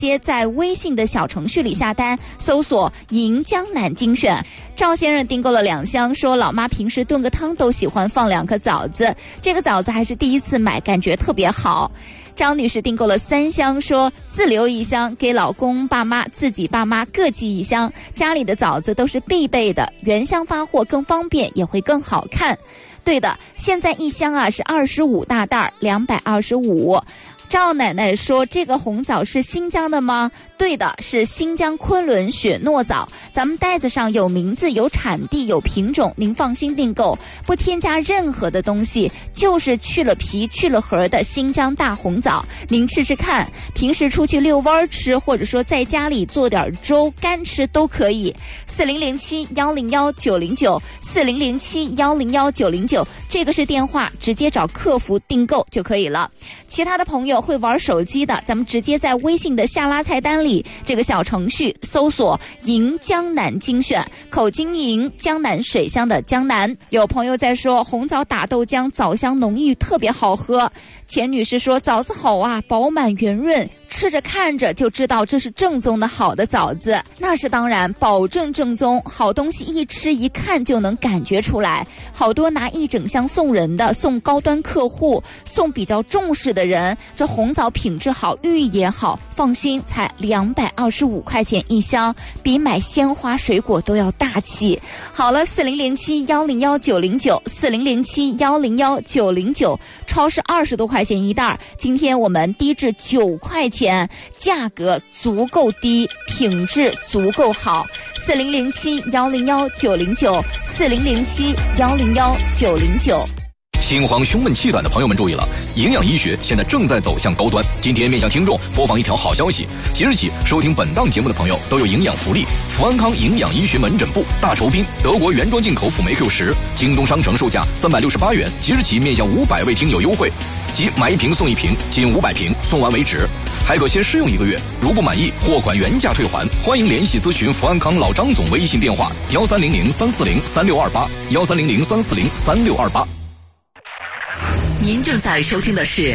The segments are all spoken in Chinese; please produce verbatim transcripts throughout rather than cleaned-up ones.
接在微信的小程序里下单，搜索银江南精选。赵先生订购了两箱，说老妈平时炖个汤都喜欢放两颗枣子，这个枣子还是第一次买，感觉特别好。张女士订购了三箱，说自留一箱给老公爸妈，自己爸妈各寄一箱，家里的枣子都是必备的，原箱发货更方便，也会更好看。对的，现在一箱啊是二十五大袋，两百二十五。赵奶奶说这个红枣是新疆的吗？对的，是新疆昆仑雪诺枣，咱们袋子上有名字有产地有品种，您放心订购，不添加任何的东西，就是去了皮去了核的新疆大红枣，您吃吃看，平时出去遛弯吃，或者说在家里做点粥干吃都可以。四零零七幺零幺九零九四零零七幺零幺九零九，这个是电话，直接找客服订购就可以了。其他的朋友会玩手机的，咱们直接在微信的下拉菜单里这个小程序搜索银江南精选，口金银，江南水乡的江南。有朋友在说红枣打豆浆，枣香浓郁，特别好喝。钱女士说枣子好啊，饱满圆润，吃着看着就知道这是正宗的好的枣子。那是当然，保证正宗，好东西一吃一看就能感觉出来。好多拿一整箱送人的，送高端客户，送比较重视的人，这红枣品质好，寓意也好，放心，才两百二十五块钱一箱，比买鲜花水果都要大气。好了，四零零七幺零幺九零九四零零七幺零幺九零九，超市二十多块钱一袋，今天我们低至九块钱，价格足够低，品质足够好。四零零七幺零幺九零九四零零七幺零幺九零九。 心慌胸闷气短的朋友们注意了，营养医学现在正在走向高端。今天面向听众播放一条好消息，即日起收听本档节目的朋友都有营养福利。福安康营养医学门诊部大酬宾德国原装进口辅酶 Q 十，京东商城售价三百六十八元，即日起面向五百位听友优惠，即买一瓶送一瓶，仅五百瓶，送完为止，还可先试用一个月，如不满意货款原价退还。欢迎联系咨询福安康老张总微信电话幺三零零三四零三六二八幺三零零三四零三六二八。 您正在收听的是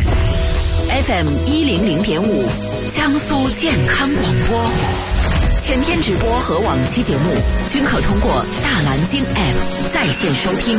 F M 一零零点五江苏健康广播，全天直播和往期节目均可通过大蓝鲸 App 在线收听。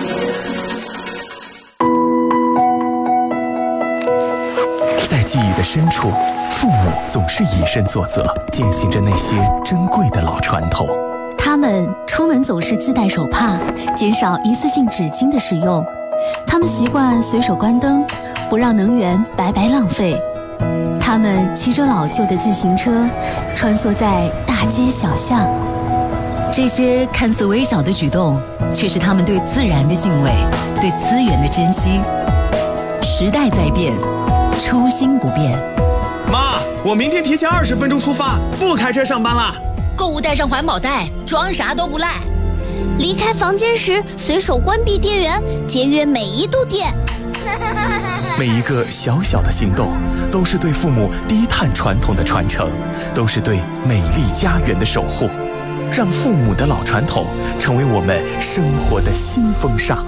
在记忆的深处，父母总是以身作则，践行着那些珍贵的老传统。 他们出门总是自带手帕，减少一次性纸巾的使用。他们习惯随手关灯，不让能源白白浪费。他们骑着老旧的自行车，穿梭在大街小巷。 这些看似微小的举动，却是他们对自然的敬畏，对资源的珍惜。时代在变，初心不变。 妈，我明天提前二十分钟出发，不开车上班啦。 购物带上环保袋，装啥都不赖。 离开房间时，随手关闭电源，节约每一度电。 每一个小小的行动，都是对父母低碳传统的传承，都是对美丽家园的守护。让父母的老传统成为我们生活的新风尚。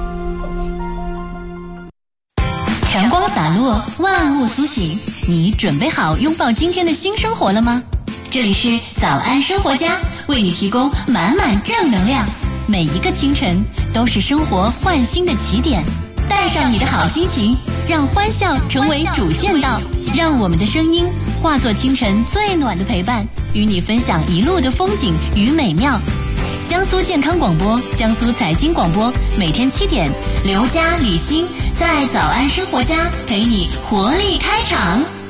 阳光洒落，万物苏醒，你准备好拥抱今天的新生活了吗？这里是早安生活家，为你提供满满正能量。每一个清晨都是生活焕新的起点，带上你的好心情，让欢笑成为主线道，让我们的声音化作清晨最暖的陪伴，与你分享一路的风景与美妙。江苏健康广播，江苏财经广播，每天七点，刘佳、李欣在早安生活家陪你活力开场。